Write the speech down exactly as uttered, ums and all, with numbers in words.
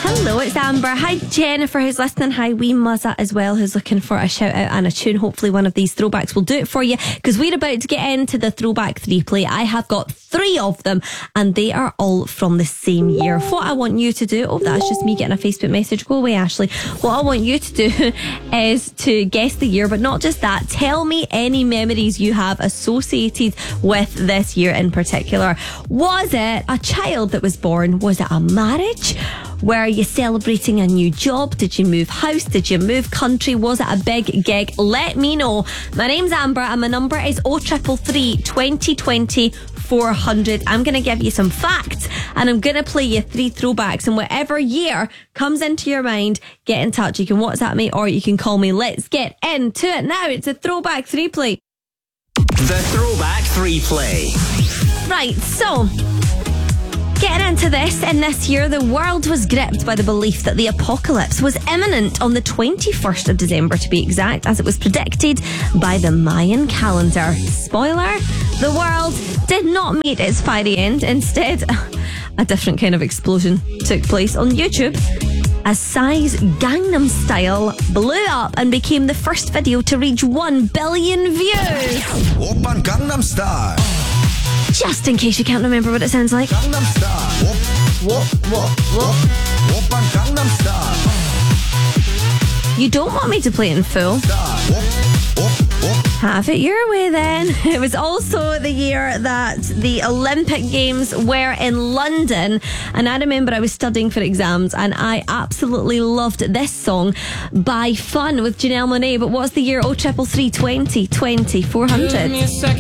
Hello, it's Amber. Hi, Jennifer, who's listening. Hi, wee Muzza as well, who's looking for a shout out and a tune. Hopefully one of these throwbacks will do it for you, because we're about to get into the throwback three play. I have got three of them and they are all from the same year. What I want you to do, oh, that's just me getting a Facebook message. Go away, Ashley. What I want you to do is to guess the year, but not just that. Tell me any memories you have associated with this year in particular. Was it a child that was born? Was it a marriage? Were you celebrating a new job? Did you move house? Did you move country? Was it a big gig? Let me know. My name's Amber and my number is oh three three three, twenty twenty, four hundred. I'm going to give you some facts and I'm going to play you three throwbacks, and whatever year comes into your mind, get in touch. You can WhatsApp me or you can call me. Let's get into it now. It's a throwback three play. The throwback three play. Right, so getting into this, in this year, the world was gripped by the belief that the apocalypse was imminent on the twenty-first of December, to be exact, as it was predicted by the Mayan calendar. Spoiler, the world did not meet its fiery end. Instead, a different kind of explosion took place on YouTube. A Psy's Gangnam Style blew up and became the first video to reach one billion views. Oppan Gangnam Style. Just in case you can't remember what it sounds like. Gangnam Style. Whoop, whoop, whoop, whoop. Oppan Gangnam Style. You don't want me to play it in full? Have it your way then. It was also the year that the Olympic Games were in London, and I remember I was studying for exams and I absolutely loved this song by Fun with Janelle Monáe. But what's the year? oh three three three, twenty twenty, four hundred.